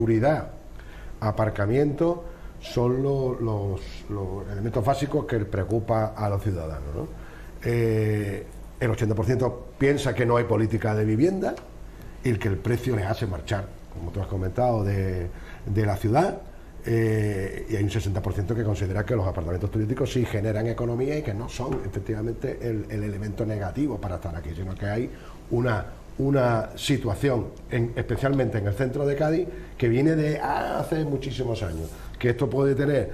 seguridad, aparcamiento, son los elementos básicos que preocupa a los ciudadanos, ¿no? El 80% piensa que no hay política de vivienda y que el precio les hace marchar, como tú has comentado, de la ciudad. Y hay un 60% que considera que los apartamentos turísticos sí generan economía y que no son efectivamente el elemento negativo para estar aquí, sino que hay una situación, especialmente en el centro de Cádiz, que viene de hace muchísimos años, que esto puede tener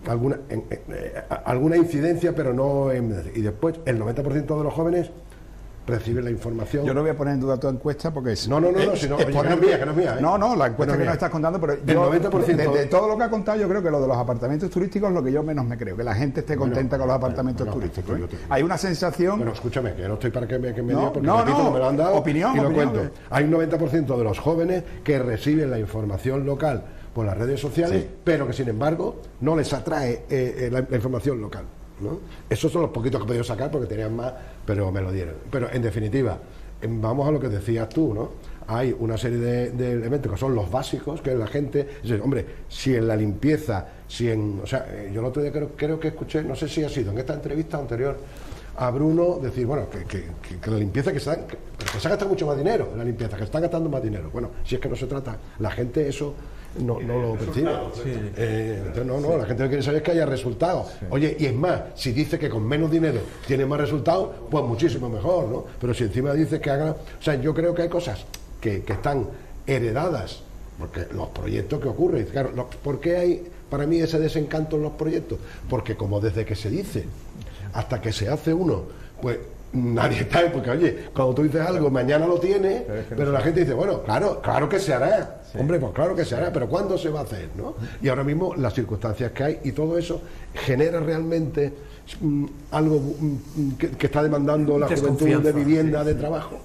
alguna incidencia, pero no y después el 90% de los jóvenes reciben la información. Yo no voy a poner en duda tu encuesta porque es... No, si no, oye, que no es mía, que no es mía, ¿eh? No, la encuesta que nos estás contando, pero el 90%... de todo lo que ha contado, yo creo que lo de los apartamentos turísticos es lo que yo menos me creo, que la gente esté contenta con los apartamentos turísticos. Hay una sensación... Bueno, escúchame, que no estoy para que me diga, porque no, me lo han dado opinión, y lo cuento. Hay un 90% de los jóvenes que reciben la información local por las redes sociales, sí, pero que sin embargo no les atrae la información local, ¿no? Esos son los poquitos que he podido sacar porque tenían más, pero me lo dieron. Pero en definitiva, vamos a lo que decías tú, ¿no? Hay una serie de elementos que son los básicos, que la gente dice, hombre, si en la limpieza, o sea, yo el otro día creo que escuché, no sé si ha sido en esta entrevista anterior a Bruno, decir, bueno, que la limpieza que se ha gastado mucho más dinero, la limpieza, que se está gastando más dinero. Bueno, si es que no se trata, la gente eso no lo percibe. Sí. Entonces, la gente lo que quiere saber es que haya resultados. Sí. Oye, y es más, si dice que con menos dinero tiene más resultados, pues muchísimo mejor, ¿no? Pero si encima dice que hagan... O sea, yo creo que hay cosas que están heredadas, porque los proyectos que ocurren, claro, ¿por qué hay para mí ese desencanto en los proyectos? Porque como desde que se dice hasta que se hace uno, pues nadie está, porque oye, cuando tú dices algo, mañana lo tienes, pero la gente dice, bueno, claro que se hará. Sí. Hombre, pues claro que se hará, pero ¿cuándo se va a hacer, no? Y ahora mismo las circunstancias que hay y todo eso genera realmente algo que está demandando la juventud de vivienda, de trabajo.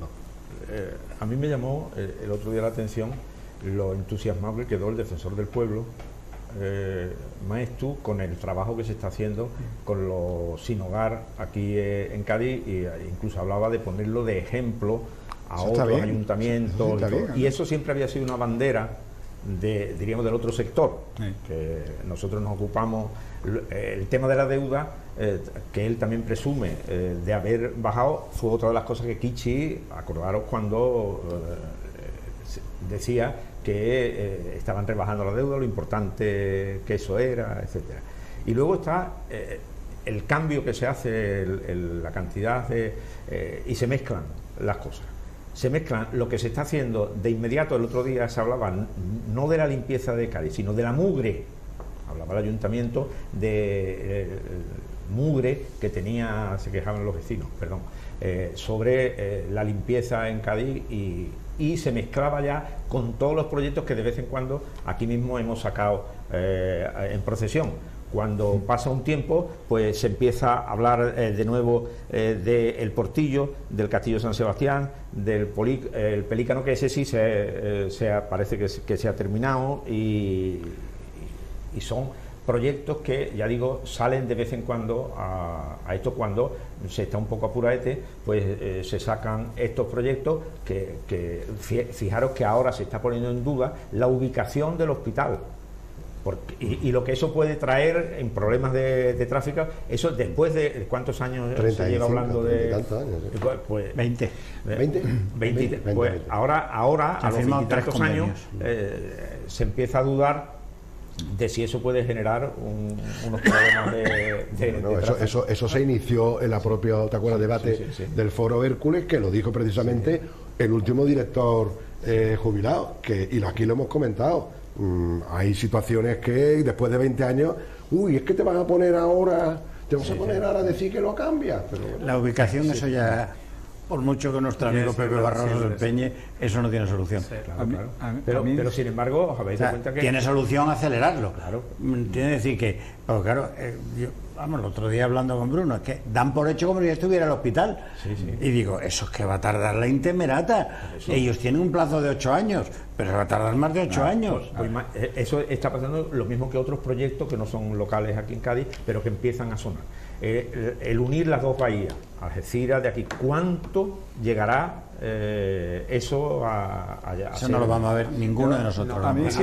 A mí me llamó el otro día la atención lo entusiasmado que quedó el defensor del pueblo, Maestu, con el trabajo que se está haciendo con los sin hogar aquí en Cádiz, e incluso hablaba de ponerlo de ejemplo a otros ayuntamientos, y eso siempre había sido una bandera diríamos del otro sector, que nosotros nos ocupamos. El tema de la deuda, que él también presume de haber bajado, fue otra de las cosas que Kichi, acordaros cuando decía que estaban rebajando la deuda, lo importante que eso era, etcétera. Y luego está el cambio que se hace, la cantidad y se mezclan las cosas. Se mezclan lo que se está haciendo de inmediato. El otro día se hablaba no de la limpieza de Cádiz, sino de la mugre. Hablaba el ayuntamiento de mugre que se quejaban los vecinos, perdón, sobre la limpieza en Cádiz, y se mezclaba ya con todos los proyectos que de vez en cuando aquí mismo hemos sacado en procesión. Cuando pasa un tiempo, pues se empieza a hablar de nuevo del Portillo, del Castillo San Sebastián, del el Pelícano, que ese sí parece que se ha terminado, y son proyectos que, ya digo, salen de vez en cuando a esto. Cuando se está un poco apuraete, pues se sacan estos proyectos que fijaros que ahora se está poniendo en duda la ubicación del hospital. Y lo que eso puede traer en problemas de tráfico, eso después de ¿cuántos años 35, se lleva hablando de tantos años? Pues 20. Pues ahora a los 20 y tantos años se empieza a dudar de si eso puede generar unos problemas de eso se inició en la propia, ¿te acuerdas? Debate del Foro Hércules, que lo dijo precisamente el último director jubilado, y aquí lo hemos comentado. Hay situaciones que después de 20 años, es que te vas a poner ahora, a decir que lo cambias. Pero bueno, la ubicación, eso ya, por mucho que nuestro amigo Pepe Barroso se empeñe, eso no tiene solución. Sí, claro. Pero sin embargo, os habéis dado cuenta que tiene solución acelerarlo. Claro. Tiene que decir que, pues claro, el otro día hablando con Bruno, es que dan por hecho como si estuviera en el hospital. Y digo, eso es que va a tardar la intemerata. Ellos tienen un plazo de 8 años, pero va a tardar más de 8 años. Pues eso está pasando lo mismo que otros proyectos que no son locales aquí en Cádiz, pero que empiezan a sonar. El unir las dos bahías, Algeciras, de aquí, ¿cuánto llegará eso a eso no lo vamos a ver ninguno de nosotros. A mí